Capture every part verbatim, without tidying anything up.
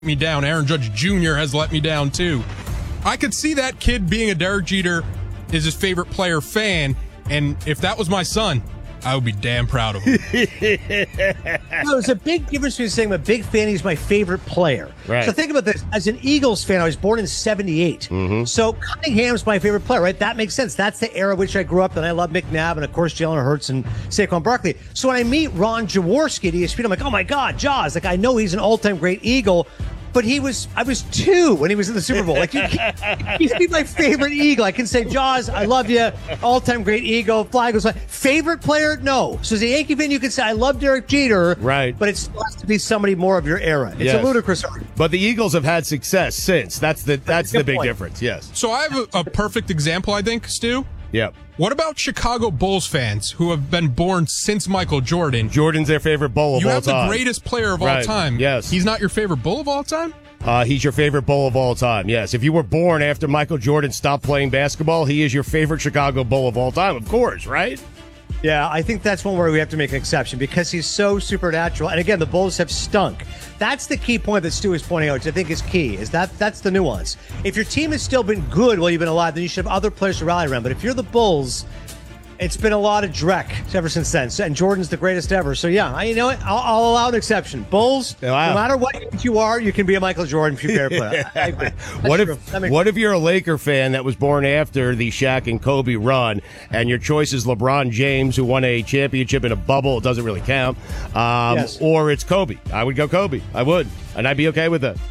me down. Aaron Judge Junior has let me down too. I could see that kid being a Derek Jeter is his favorite player fan, and if that was my son, I would be damn proud of him. No, there's a big difference between saying I'm a big fan, he's my favorite player. Right. So think about this. As an Eagles fan, I was born in seventy-eight. Mm-hmm. So Cunningham's my favorite player, right? That makes sense. That's the era which I grew up in. I love McNabb and, of course, Jalen Hurts and Saquon Barkley. So when I meet Ron Jaworski at E S P N, I'm like, oh, my God, Jaws. Like, I know he's an all-time great Eagle. But he was, I was two when he was in the Super Bowl. Like, you can't, he's be my favorite Eagle. I can say, Jaws, I love you. All-time great Eagle. Flag was my favorite player? No. So as a Yankee fan, you can say, I love Derek Jeter. Right. But it still has to be somebody more of your era. It's Yes. a ludicrous argument. But the Eagles have had success since. That's the that's the Good big point. difference. Yes. So I have a, a perfect example, I think, Stu. Yep. What about Chicago Bulls fans who have been born since Michael Jordan? Jordan's their favorite Bull of You all have time. the greatest player of all Right. time. Yes. He's not your favorite Bull of all time? Uh, he's your favorite Bull of all time. Yes. If you were born after Michael Jordan stopped playing basketball, he is your favorite Chicago Bull of all time, of course, right? Yeah, I think that's one where we have to make an exception because he's so supernatural. And again, the Bulls have stunk. That's the key point that Stu is pointing out, which I think is key, is that that's the nuance. If your team has still been good while you've been alive, then you should have other players to rally around. But if you're the Bulls, it's been a lot of dreck ever since then. And Jordan's the greatest ever. So, yeah, I, you know what? I'll, I'll allow an exception. Bulls, Wow. no matter what age you are, you can be a Michael Jordan if you're a fair player. I agree. That's What true. if That makes what if you're a Laker fan that was born after the Shaq and Kobe run, and your choice is LeBron James, who won a championship in a bubble? It doesn't really count. Um, Yes. Or it's Kobe. I would go Kobe. I would, and I'd be okay with that.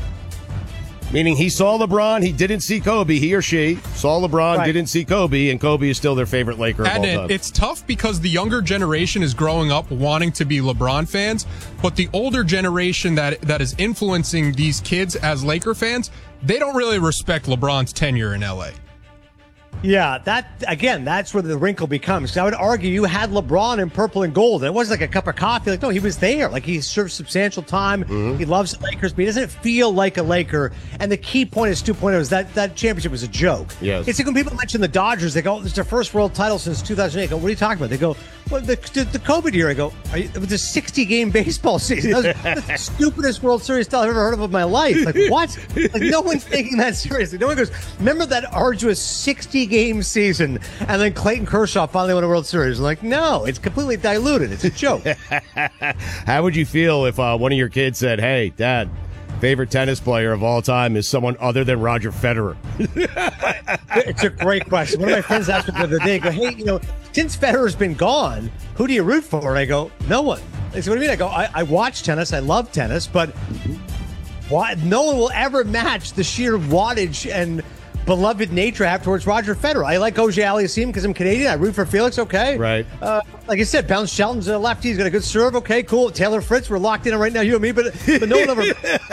Meaning he saw LeBron, he didn't see Kobe. He or she saw LeBron, Right. didn't see Kobe, and Kobe is still their favorite Laker of all And time. it, it's tough because the younger generation is growing up wanting to be LeBron fans, but the older generation that that is influencing these kids as Laker fans, they don't really respect LeBron's tenure in L A. Yeah, that again, that's where the wrinkle becomes. 'Cause I would argue you had LeBron in purple and gold, and it wasn't like a cup of coffee. Like, no, he was there. Like, he served substantial time. Mm-hmm. He loves the Lakers, but he doesn't feel like a Laker. And the key point is Stu pointed out is that that championship was a joke. Yes. It's like when people mention the Dodgers, they go, oh, "It's their first world title since two thousand eight." I go, what are you talking about? They go, "Well, the the, the COVID year." I go, are you, it was a sixty-game baseball season. That was the stupidest World Series title I've ever heard of in my life. Like, what? Like, no one's taking that seriously. No one goes, remember that arduous sixty-game season, and then Clayton Kershaw finally won a World Series. Like, no, it's completely diluted. It's a joke. How would you feel if uh, one of your kids said, "Hey, Dad, favorite tennis player of all time is someone other than Roger Federer"? It's a great question. One of my friends asked me the other day, go, hey, you know, since Federer's been gone, who do you root for? And I go, no one. They said, what do you mean? I go, I, I watch tennis. I love tennis, but why, no one will ever match the sheer wattage and beloved nature I have towards Roger Federer. I like Auger Aliassime because I'm Canadian. I root for Felix. Okay. Right. Uh, like I said, Bounce Shelton's a lefty. He's got a good serve. Okay, cool. Taylor Fritz, we're locked in right now, you and me, but, but no one ever.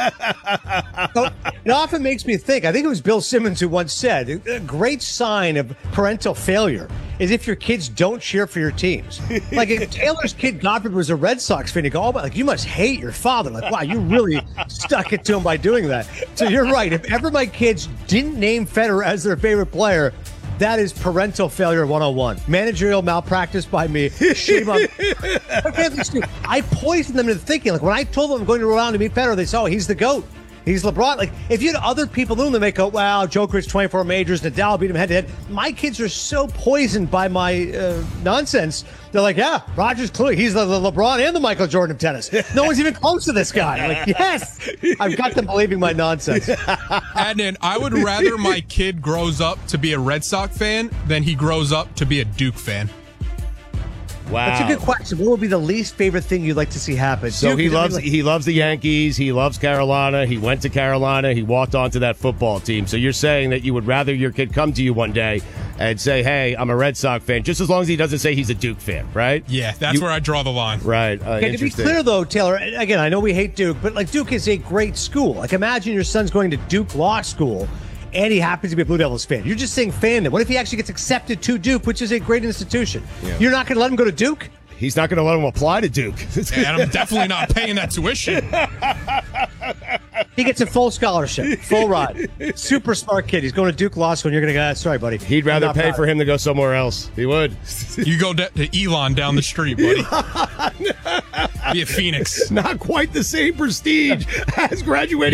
So, it often makes me think, I think it was Bill Simmons who once said, a great sign of parental failure is if your kids don't cheer for your teams. Like if Taylor's kid, Godfrey, was a Red Sox fan, you go, oh, but like, you must hate your father. Like, wow, you really stuck it to him by doing that. So you're right. If ever my kids didn't name Federer as their favorite player, that is parental failure one oh one. Managerial malpractice by me. Shame on I poisoned them into thinking, like when I told them I'm going to Rhode Island to meet Federer, they saw, oh, he's the GOAT. He's LeBron. Like, if you had other people in the room, they may go, wow, Djokovic, twenty-four majors, Nadal beat him head to head. My kids are so poisoned by my uh, nonsense. They're like, yeah, Roger's clearly, he's the, the LeBron and the Michael Jordan of tennis. No one's even close to this guy. I'm like, yes, I've got them believing my nonsense. Adnan, I would rather my kid grows up to be a Red Sox fan than he grows up to be a Duke fan. Wow. That's a good question. What would be the least favorite thing you'd like to see happen? So Duke, he I mean, loves like- he loves the Yankees. He loves Carolina. He went to Carolina. He walked onto that football team. So you're saying that you would rather your kid come to you one day and say, "Hey, I'm a Red Sox fan," just as long as he doesn't say he's a Duke fan, right? Yeah, that's You- where I draw the line. Right. Uh, Okay, to be interesting. clear, though, Taylor, again, I know we hate Duke, but like Duke is a great school. Like, imagine your son's going to Duke Law School, and he happens to be a Blue Devils fan. You're just saying fandom. What if he actually gets accepted to Duke, which is a great institution? Yeah. You're not going to let him go to Duke? He's not going to let him apply to Duke. And I'm definitely not paying that tuition. He gets a full scholarship, full ride. Super smart kid. He's going to Duke Law School, and you're going to go, sorry, buddy. He'd rather Not pay proud. for him to go somewhere else. He would. You go de- to Elon down the street, buddy. Be a Phoenix. Not quite the same prestige as graduating